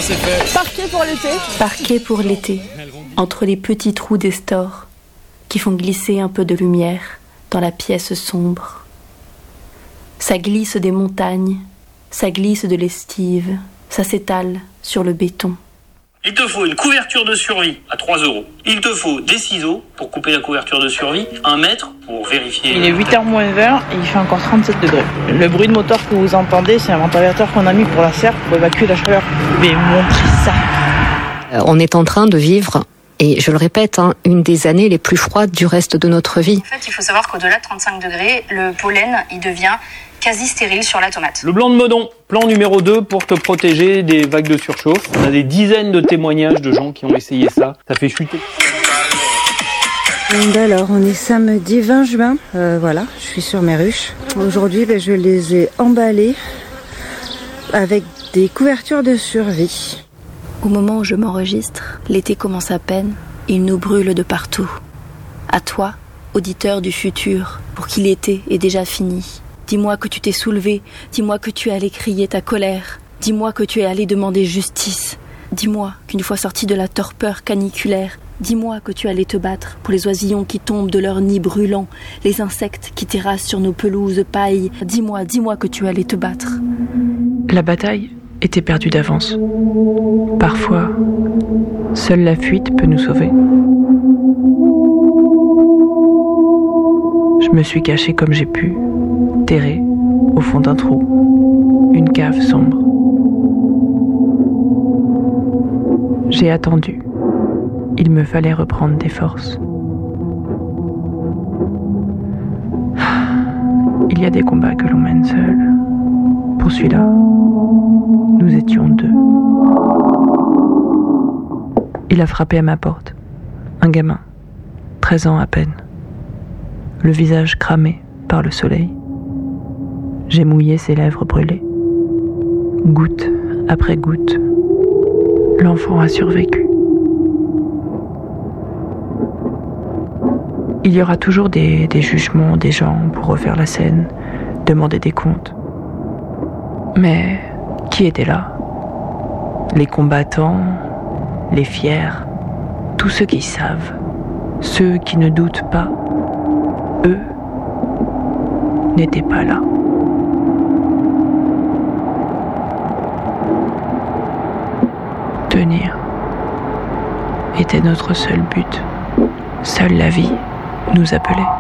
c'est fait. Parquet pour l'été. Parquet pour l'été, entre les petits trous des stores qui font glisser un peu de lumière dans la pièce sombre. Ça glisse des montagnes, ça glisse de l'estive, ça s'étale sur le béton. Il te faut une couverture de survie à 3 €. Il te faut des ciseaux pour couper la couverture de survie, 1 mètre pour vérifier... Il est 8h moins 20 et il fait encore 37 degrés. Le bruit de moteur que vous entendez, c'est un ventilateur qu'on a mis pour la serre pour évacuer la chaleur. Je vais montrer ça. On est en train de vivre, et je le répète, une des années les plus froides du reste de notre vie. En fait, il faut savoir qu'au-delà de 35 degrés, le pollen, il devient quasi stérile sur la tomate. Le blanc de Meudon, plan numéro 2 pour te protéger des vagues de surchauffe. On a des dizaines de témoignages de gens qui ont essayé ça. Ça fait chuter. Alors, on est samedi 20 juin. Voilà, je suis sur mes ruches. Aujourd'hui, je les ai emballées avec des couvertures de survie. Au moment où je m'enregistre, l'été commence à peine, il nous brûle de partout. À toi, auditeur du futur, pour qui l'été est déjà fini. Dis-moi que tu t'es soulevé, dis-moi que tu es allé crier ta colère, dis-moi que tu es allé demander justice, dis-moi qu'une fois sorti de la torpeur caniculaire, dis-moi que tu es allé te battre pour les oisillons qui tombent de leur nid brûlant, les insectes qui terrassent sur nos pelouses paille, dis-moi que tu es allé te battre. La bataille était perdue d'avance. Parfois, seule la fuite peut nous sauver. Je me suis cachée comme j'ai pu, terré au fond d'un trou, une cave sombre. J'ai attendu. Il me fallait reprendre des forces. Il y a des combats que l'on mène seul. Pour celui-là, nous étions 2. Il a frappé à ma porte. Un gamin, 13 ans à peine. Le visage cramé par le soleil. J'ai mouillé ses lèvres brûlées. Goutte après goutte, l'enfant a survécu. Il y aura toujours des jugements des gens pour refaire la scène, demander des comptes. Mais qui était là? Les combattants, les fiers, tous ceux qui savent, ceux qui ne doutent pas, eux n'étaient pas là. Tenir était notre seul but. Seule la vie nous appelait.